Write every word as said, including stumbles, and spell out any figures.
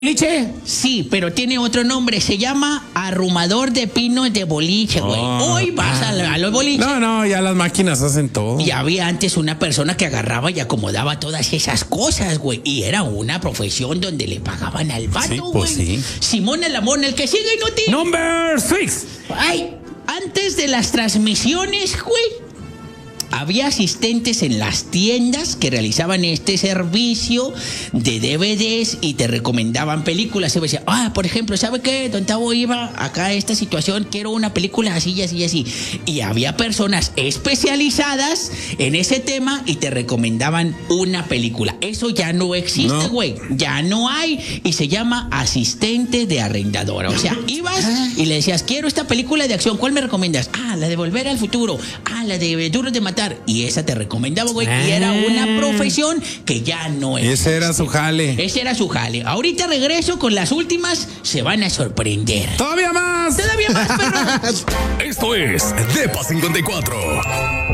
boliche? Sí, pero tiene otro nombre. Se llama arrumador de pinos de boliche, güey. Oh, Hoy vas a, a los boliches. No, no, ya las máquinas hacen todo. Y había antes una persona que agarraba y acomodaba todas esas cosas, güey. Y era una profesión donde le pagaban al vato, Sí, güey. pues sí. Simona Lamón, el que sigue inútil. Number six. Ay, antes de las transmisiones, güey, había asistentes en las tiendas que realizaban este servicio de D V Ds y te recomendaban películas. Se decía, ah, por ejemplo, ¿sabe qué? Don Tavo iba acá a esta situación, quiero una película así y así y así. Y había personas especializadas en ese tema y te recomendaban una película. Eso ya no existe, güey. No. Ya no hay. Y se llama asistente de arrendadora. O sea, ibas y le decías, quiero esta película de acción. ¿Cuál me recomiendas? Ah, la de Volver al Futuro. Ah, la de Duros de Matar. Y esa te recomendaba, güey. Y era una profesión que ya no es. Ese era su jale. Ese era su jale. Ahorita regreso con las últimas. Se van a sorprender. ¡Todavía más! ¡Todavía más, perros! Esto es Depa cincuenta y cuatro.